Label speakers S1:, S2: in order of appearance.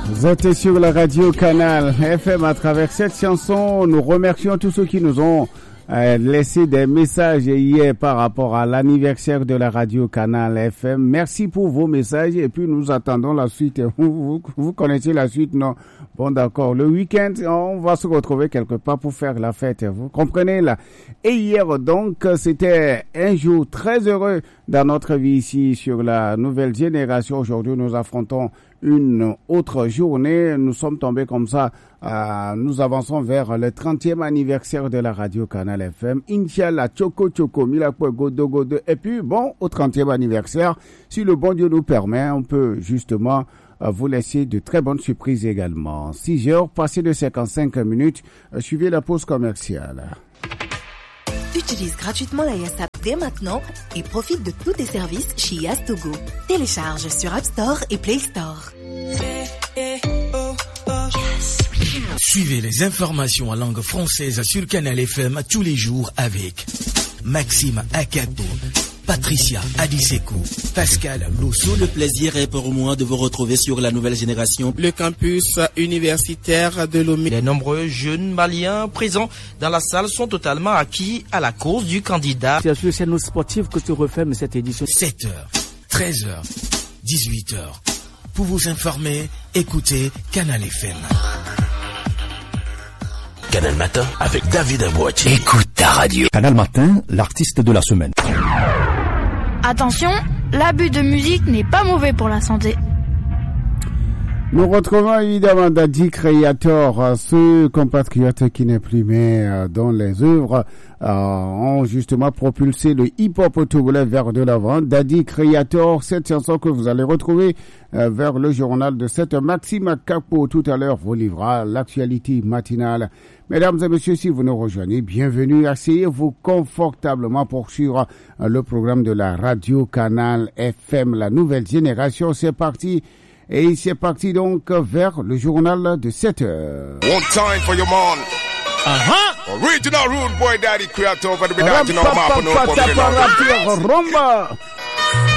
S1: Vous êtes sur la radio Canal FM à travers cette chanson. Nous remercions tous ceux qui nous ont laissé des messages hier par rapport à l'anniversaire de la radio Canal FM. Merci pour vos messages et puis nous attendons la suite. Vous connaissez la suite, non? Bon, d'accord. Le week-end, on va se retrouver quelque part pour faire la fête. Vous comprenez là? Et hier, donc, c'était un jour très heureux dans notre vie ici sur la nouvelle génération. Aujourd'hui, nous affrontons une autre journée. Nous sommes tombés comme ça. Nous avançons vers le 30e anniversaire de la radio Canal FM. Inch'Allah, Choco Choco, Milakwe Godo Godo. Et puis, bon, au 30e anniversaire, si le bon Dieu nous permet, on peut justement vous laisser de très bonnes surprises également. 6 heures, passées de 55 minutes. Suivez la pause commerciale.
S2: Utilise gratuitement la Yas App dès maintenant et profite de tous tes services chez Yas Togo. Télécharge sur App Store et Play Store.
S3: Suivez les informations en langue française sur Canal FM tous les jours avec Maxime Akato, Patricia Adiseko, Pascal Losso.
S4: Le plaisir est pour moi de vous retrouver sur la nouvelle génération.
S5: Le campus universitaire de Lomé.
S6: Les nombreux jeunes maliens présents dans la salle sont totalement acquis à la cause du candidat.
S7: C'est sur scène sportive que se referme cette édition.
S3: 7h, 13h, 18h. Pour vous informer, écoutez Canal FM.
S8: Canal Matin avec David Abouati.
S3: Écoute ta radio.
S9: Canal Matin, l'artiste de la semaine.
S10: Attention, l'abus de musique n'est pas mauvais pour la santé.
S1: Nous retrouvons évidemment Daddy Creator, ce compatriote qui n'est plus mais dont les œuvres ont justement propulsé le hip-hop togolais vers de l'avant. Daddy Creator, cette chanson que vous allez retrouver vers le journal de 7h. Maxime Capo tout à l'heure vous livrera l'actualité matinale. Mesdames et messieurs, si vous nous rejoignez, bienvenue. Asseyez-vous confortablement pour suivre le programme de la radio Canal FM, la nouvelle génération. C'est parti. Et c'est parti donc vers le journal de 7h.
S11: One time for your man. Original rude boy Daddy Creator for the Rumba.